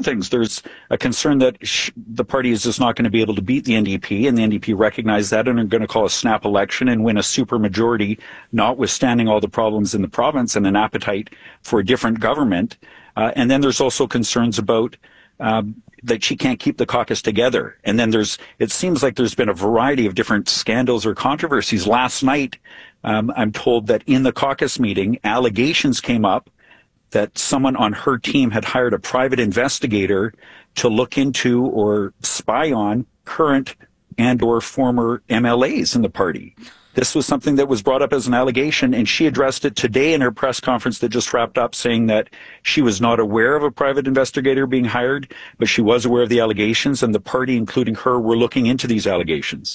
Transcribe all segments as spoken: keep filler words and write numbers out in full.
of things. There's a concern that sh- the party is just not going to be able to beat the N D P, and the N D P recognize that and are going to call a snap election and win a supermajority, notwithstanding all the problems in the province and an appetite for a different government. Uh, and then there's also concerns about um, that she can't keep the caucus together. And then there's, it seems like there's been a variety of different scandals or controversies. Last night, um, I'm told that in the caucus meeting, allegations came up that someone on her team had hired a private investigator to look into or spy on current and or former M L As in the party. This was something that was brought up as an allegation, and she addressed it today in her press conference that just wrapped up, saying that she was not aware of a private investigator being hired, but she was aware of the allegations, and the party, including her, were looking into these allegations.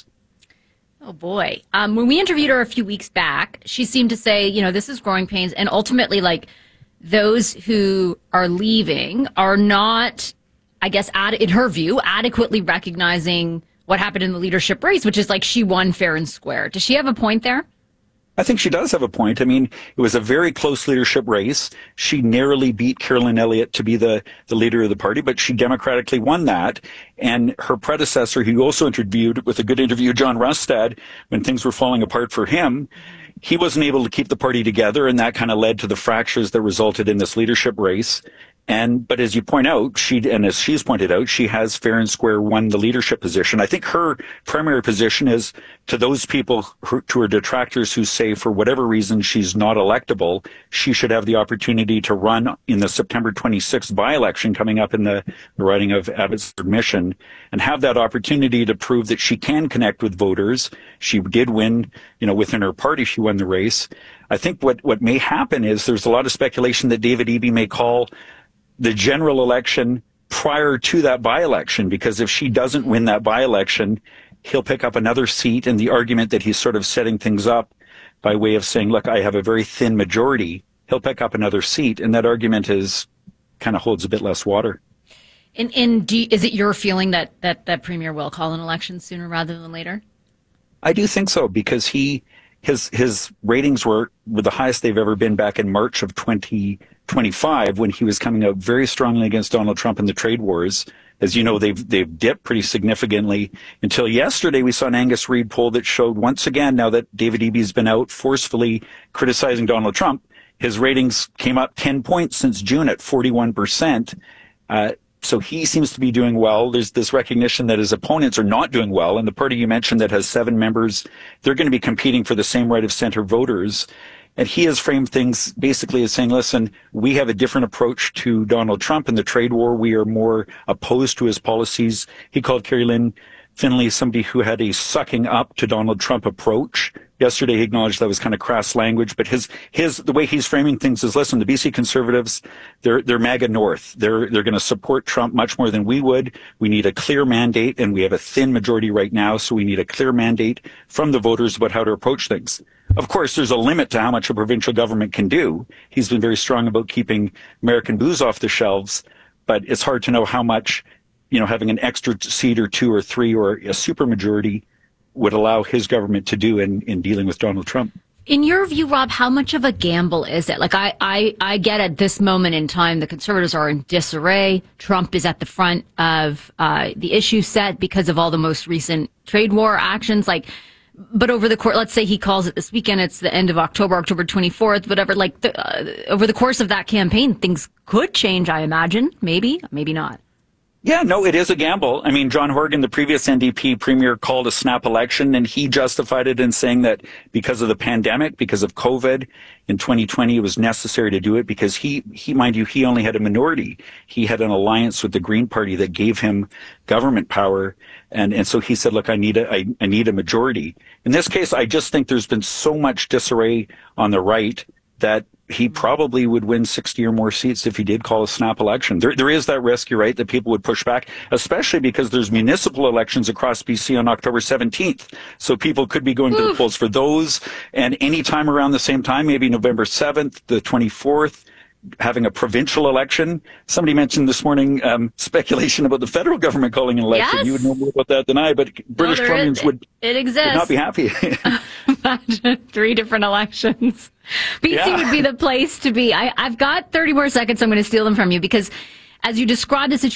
Oh, boy. Um, when we interviewed her a few weeks back, she seemed to say, you know, this is growing pains, and ultimately, like, those who are leaving are not, I guess, ad- in her view, adequately recognizing what happened in the leadership race, which is like she won fair and square. Does she have a point there? I think she does have a point. I mean, it was a very close leadership race. She narrowly beat Carolyn Elliott to be the, the leader of the party, but she democratically won that. And her predecessor, who you also interviewed with a good interview, John Rustad, when things were falling apart for him, he wasn't able to keep the party together, and that kind of led to the fractures that resulted in this leadership race. And, but as you point out, she, and as she's pointed out, she has fair and square won the leadership position. I think her primary position is to those people who, to her detractors who say for whatever reason she's not electable, she should have the opportunity to run in the September twenty-sixth by-election coming up in the, the riding of Abbotsford Mission, and have that opportunity to prove that she can connect with voters. She did win, you know, within her party, she won the race. I think what, what may happen is there's a lot of speculation that David Eby may call the general election prior to that by-election, because if she doesn't win that by-election, he'll pick up another seat. And the argument that he's sort of setting things up by way of saying, look, I have a very thin majority, he'll pick up another seat. And that argument is kind of holds a bit less water. And, and do you, is it your feeling that, that that Premier will call an election sooner rather than later? I do think so, because he, his, his ratings were, were the highest they've ever been back in March of twenty twenty-five, when he was coming out very strongly against Donald Trump in the trade wars. As you know, they've they've dipped pretty significantly until yesterday. We saw an Angus Reid poll that showed once again, now that David Eby's been out forcefully criticizing Donald Trump, his ratings came up ten points since June at forty-one percent. Uh, so he seems to be doing well. There's this recognition that his opponents are not doing well. And the party you mentioned that has seven members, they're going to be competing for the same right of center voters. And he has framed things basically as saying, listen, we have a different approach to Donald Trump in the trade war. We are more opposed to his policies. He called Carrie Lynn Finley somebody who had a sucking up to Donald Trump approach. Yesterday, he acknowledged that was kind of crass language, but his, his, the way he's framing things is, listen, the B C Conservatives, they're, they're MAGA North. They're, they're going to support Trump much more than we would. We need a clear mandate, and we have a thin majority right now, so we need a clear mandate from the voters about how to approach things. Of course, there's a limit to how much a provincial government can do. He's been very strong about keeping American booze off the shelves, but it's hard to know how much, you know, having an extra seat or two or three or a supermajority would allow his government to do in, in dealing with Donald Trump. In your view, Rob, how much of a gamble is it? Like, I, I, I get at this moment in time, the Conservatives are in disarray. Trump is at the front of uh, the issue set because of all the most recent trade war actions. Like, but over the course, let's say he calls it this weekend, it's the end of October, October twenty-fourth, whatever, like the, uh, over the course of that campaign, things could change, I imagine. Maybe, maybe not. Yeah, no, it is a gamble. I mean, John Horgan, the previous N D P premier, called a snap election, and he justified it in saying that because of the pandemic, because of COVID in twenty twenty, it was necessary to do it because he, he, mind you, he only had a minority. He had an alliance with the Green Party that gave him government power. And, and so he said, look, I need a, I, I need a majority. In this case, I just think there's been so much disarray on the right that he probably would win sixty or more seats if he did call a snap election. There, there is that risk, you're right, that people would push back, especially because there's municipal elections across B C on October seventeenth. So people could be going Oof. to the polls for those. And any time around the same time, maybe November seventh, the twenty-fourth, having a provincial election. Somebody mentioned this morning um, speculation about the federal government calling an election. Yes. You would know more about that than I, but British no, Columbians is, would, it exists. would not be happy. Imagine three different elections. B C yeah. would be the place to be. I, I've got thirty more seconds. So I'm going to steal them from you because as you describe the situation,